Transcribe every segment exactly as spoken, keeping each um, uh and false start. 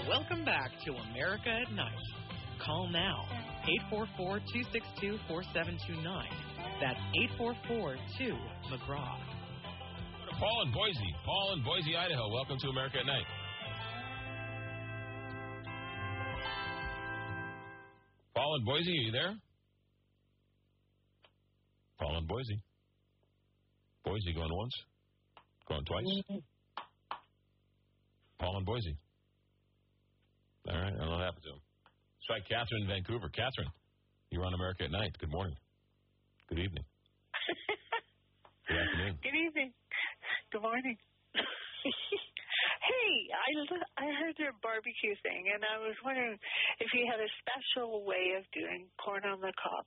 Welcome back to America at Night. Call now, eight four four, two six two, four seven two nine. That's eight four four, two, McGraw. Paul in Boise. Paul in Boise, Idaho. Welcome to America at Night. Paul in Boise, are you there? Paul in Boise. Boise going once? Going twice? Paul in Boise. All right, I don't know what happened to him. Let's try Catherine in Vancouver. Catherine, you're on America at Night. Good morning. Good evening. Good afternoon. Good evening. Good morning. Hey, I, I heard your barbecue thing, and I was wondering if you had a special way of doing corn on the cob.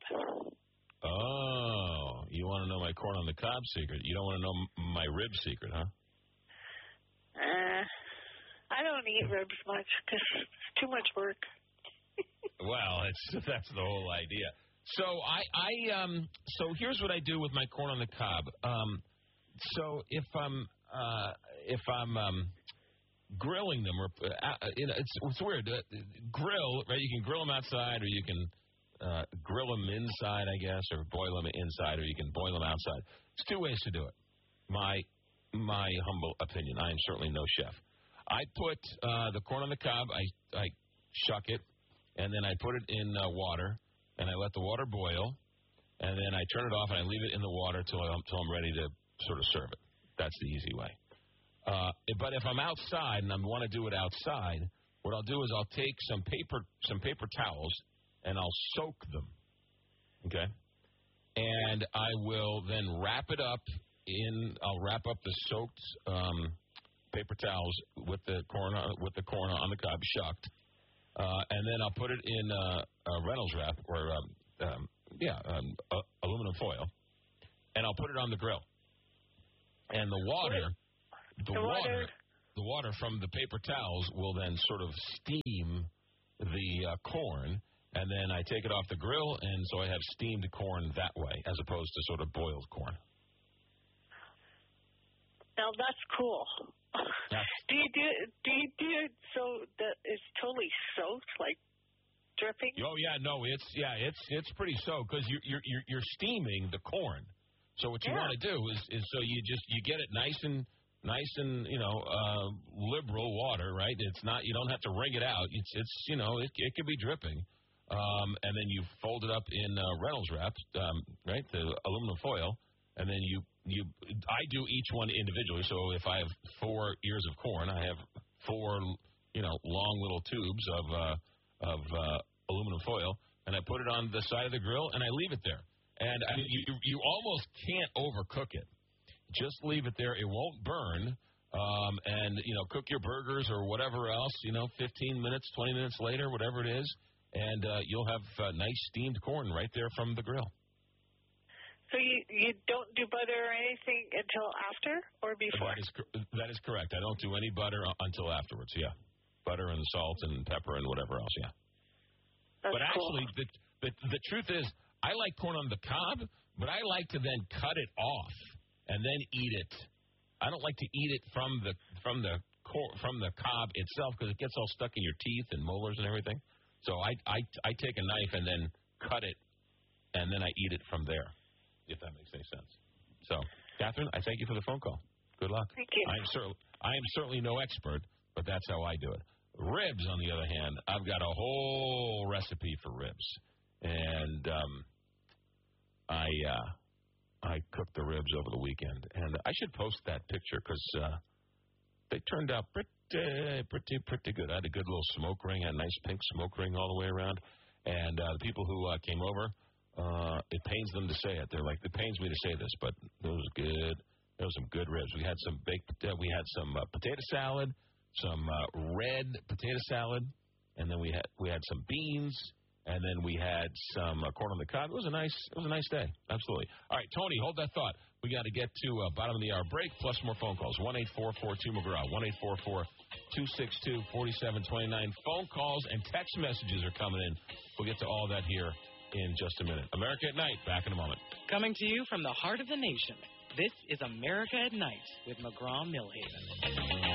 Oh, you want to know my corn on the cob secret? You don't want to know m- my rib secret, huh? Uh, I don't eat ribs much because it's too much work. Well, it's that's the whole idea. So I, I um so here's what I do with my corn on the cob. Um, so if I'm uh, if I'm um, grilling them, or uh, you know, it's it's weird. Uh, grill, right? You can grill them outside, or you can uh, grill them inside, I guess, or boil them inside, or you can boil them outside. There's two ways to do it. My my humble opinion. I am certainly no chef. I put uh, the corn on the cob. I I shuck it, and then I put it in uh, water. And I let the water boil, and then I turn it off, and I leave it in the water till I'm, till I'm ready to sort of serve it. That's the easy way. Uh, but if I'm outside and I want to do it outside, what I'll do is I'll take some paper some paper towels, and I'll soak them, okay? And I will then wrap it up in. I'll wrap up the soaked um, paper towels with the corn on, with the corn on the cob shucked. Uh, and then I'll put it in uh, a Reynolds wrap or, um, um, yeah, um, uh, aluminum foil, and I'll put it on the grill. And the water, the, the water, water, the water from the paper towels will then sort of steam the uh, corn, and then I take it off the grill, and so I have steamed corn that way, as opposed to sort of boiled corn. Now that's cool. That's, do you do do you do it so that it's totally soaked, like dripping? Oh yeah, no, it's yeah, it's it's pretty soaked because you're you're you're you're steaming the corn. So what you yeah. want to do is is so you just you get it nice and nice and you know uh, liberal water, right? It's not you don't have to wring it out. It's it's you know it it can be dripping, um, and then you fold it up in uh, Reynolds wrap, um, right? The aluminum foil. And then you, you, I do each one individually. So if I have four ears of corn, I have four, you know, long little tubes of uh, of uh, aluminum foil, and I put it on the side of the grill, and I leave it there. And I mean, you you almost can't overcook it. Just leave it there; it won't burn. Um, and you know, cook your burgers or whatever else. You know, fifteen minutes, twenty minutes later, whatever it is, and uh, you'll have uh, nice steamed corn right there from the grill. So you, you don't do butter or anything until after or before? That is, that is correct. I don't do any butter until afterwards, yeah. Butter and salt and pepper and whatever else, yeah. That's but actually, cool. the, the the truth is, I like corn on the cob, but I like to then cut it off and then eat it. I don't like to eat it from the from the cor- from the cob itself because it gets all stuck in your teeth and molars and everything. So I, I, I take a knife and then cut it, and then I eat it from there. If that makes any sense. So, Catherine, I thank you for the phone call. Good luck. Thank you. I am, cer- I am certainly no expert, but that's how I do it. Ribs, on the other hand, I've got a whole recipe for ribs. And um, I uh, I cooked the ribs over the weekend. And I should post that picture because uh, they turned out pretty, pretty, pretty good. I had a good little smoke ring, a nice pink smoke ring all the way around. And uh, the people who uh, came over, Uh, it pains them to say it. They're like, it pains me to say this, but it was good. There was some good ribs. We had some baked. Uh, we had some uh, potato salad, some uh, red potato salad, and then we had we had some beans, and then we had some uh, corn on the cob. It was a nice. It was a nice day. Absolutely. All right, Tony, hold that thought. We got to get to uh, bottom of the hour break plus more phone calls. One eight four four two McGraw. One eight four four two six two four seven two nine. Phone calls and text messages are coming in. We'll get to all that here in just a minute. America at Night, back in a moment. Coming to you from the heart of the nation, this is America at Night with McGraw Millhaven.